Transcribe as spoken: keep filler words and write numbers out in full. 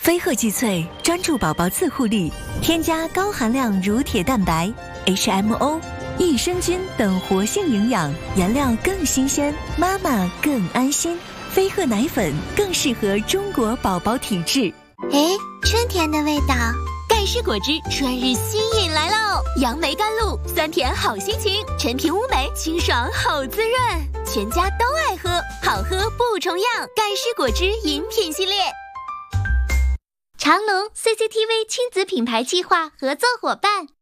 飞鹤肌萃专注宝宝自护力，添加高含量乳铁蛋白、H M O、益生菌等活性营养，原料更新鲜，妈妈更安心。飞鹤奶粉更适合中国宝宝体质。 诶，春天的味道。 盖世果汁春日新饮来喽！杨梅甘露，酸甜好心情，陈皮乌梅，清爽好滋润，全家都爱喝，好喝不重样。盖世果汁饮品系列。 长隆 C C T V 亲子品牌计划合作伙伴。